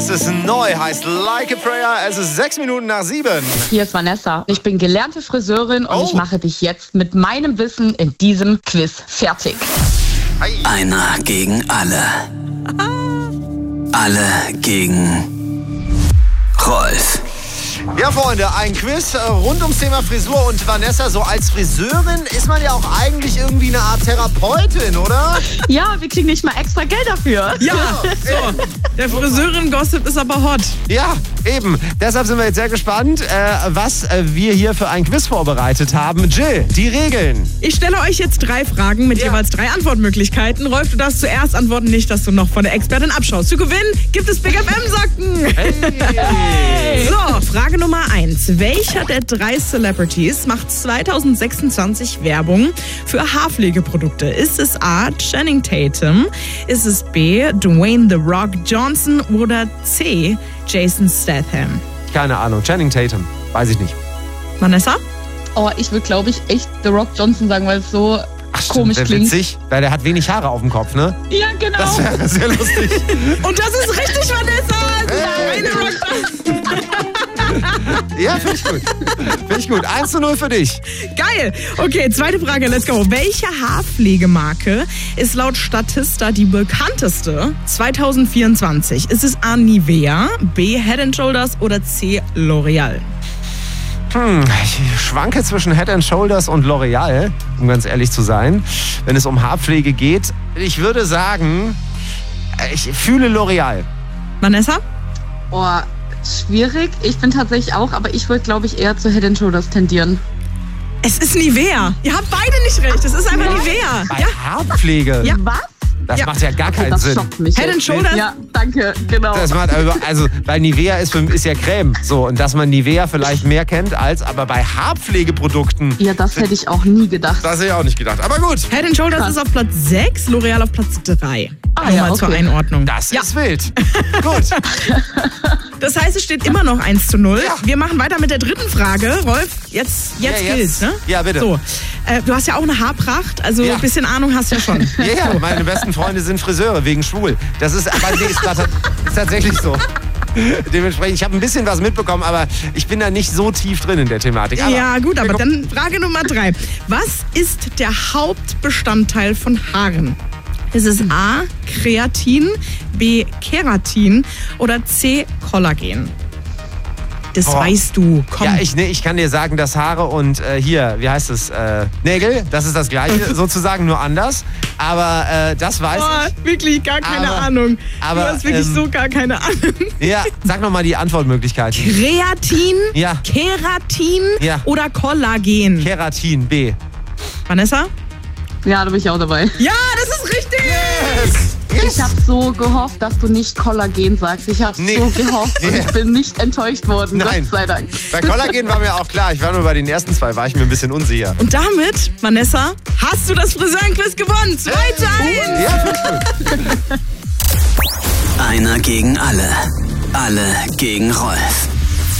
Das ist neu, heißt Like a Prayer. Es ist 6 Minuten nach 7. Hier ist Vanessa. Ich bin gelernte Friseurin und ich mache dich jetzt mit meinem Wissen in diesem Quiz fertig. Einer gegen alle. Alle gegen Rolf. Ja, Freunde, ein Quiz rund ums Thema Frisur. Und Vanessa, so als Friseurin ist man ja auch eigentlich irgendwie eine Art Therapeutin, oder? Ja, wir kriegen nicht mal extra Geld dafür. Ja, so. Der Friseurin-Gossip ist aber hot. Ja, eben. Deshalb sind wir jetzt sehr gespannt, was wir hier für ein Quiz vorbereitet haben. Jill, die Regeln. Ich stelle euch jetzt 3 Fragen mit jeweils 3 Antwortmöglichkeiten. Rolf, du darfst zuerst antworten, nicht, dass du noch von der Expertin abschaust. Zu gewinnen gibt es Big FM-Socken. Hey. So, Frage Nummer 1. Welcher der 3 Celebrities macht 2026 Werbung für Haarpflegeprodukte? Ist es A. Channing Tatum? Ist es B. Dwayne The Rock Johnson? Oder C. Jason Statham? Keine Ahnung. Channing Tatum. Weiß ich nicht. Vanessa? Oh, ich würde, glaube ich, echt The Rock Johnson sagen, weil es so komisch Stimmt, klingt. witzig, weil der hat wenig Haare auf dem Kopf, ne? Ja, genau. Das wäre sehr lustig. Und das ist richtig, Vanessa! Hey. Dwayne The Rock Johnson. Ja, finde ich gut. Finde ich gut. 1:0 für dich. Geil. Okay, zweite Frage, let's go. Welche Haarpflegemarke ist laut Statista die bekannteste 2024? Ist es A. Nivea, B. Head & Shoulders oder C. L'Oreal? Ich schwanke zwischen Head & Shoulders und L'Oreal, um ganz ehrlich zu sein, wenn es um Haarpflege geht. Ich würde sagen, ich fühle L'Oreal. Vanessa? Oh, schwierig. Ich bin tatsächlich auch, aber ich würde, glaube ich, eher zu Head & Shoulders tendieren. Es ist Nivea. Ihr habt beide nicht recht. Es ist einfach Nivea. Bei Ja. Haarpflege? Ja, was? Das Ja. macht ja gar keinen Das Sinn. schockt mich. Head jetzt. Shoulders? Ja, danke, genau. Das macht, also, weil Nivea ist ja Creme. So, und dass man Nivea vielleicht mehr kennt aber bei Haarpflegeprodukten. Ja, das hätte ich auch nie gedacht. Das hätte ich auch nicht gedacht. Aber gut. Head & Shoulders ist auf Platz 6, L'Oreal auf Platz 3. Nur ja, mal zur okay. Einordnung. Das Ja. ist wild. Gut. Das heißt, es steht immer noch 1:0. Ja. Wir machen weiter mit der dritten Frage. Rolf, jetzt gilt's, ne? Ja, bitte. So, du hast ja auch eine Haarpracht, also Ja. ein bisschen Ahnung hast du ja schon. Ja, meine besten Freunde sind Friseure wegen schwul. Das ist, aber nee, ist tatsächlich so. Dementsprechend, ich habe ein bisschen was mitbekommen, aber ich bin da nicht so tief drin in der Thematik. Aber, Ja, gut, aber dann Frage Nummer 3. Was ist der Hauptbestandteil von Haaren? Ist es A. Kreatin, B. Keratin oder C. Kollagen? Das weißt du. Komm. Ja, ich kann dir sagen, dass Haare und hier, wie heißt es, Nägel, das ist das Gleiche, sozusagen, nur anders. Aber das weiß ich. Wirklich gar keine Aber- Ahnung. aber, du hast wirklich so gar keine Ahnung. Ja, sag nochmal die Antwortmöglichkeiten. Kreatin, Ja. Keratin Ja. oder Kollagen? Keratin, B. Vanessa? Ja, da bin ich auch dabei. Ja, das ist richtig! Yes. Ich habe so gehofft, dass du nicht Kollagen sagst. Ich habe Nee. so gehofft und Ja. ich bin nicht enttäuscht worden. Nein. Gott sei Dank. Bei Kollagen war mir auch klar. Ich war nur bei den ersten 2, war ich mir ein bisschen unsicher. Und damit, Vanessa, hast du das Friseurenquiz gewonnen. 2:1. Ja, finde ich gut. Einer gegen alle. Alle gegen Rolf.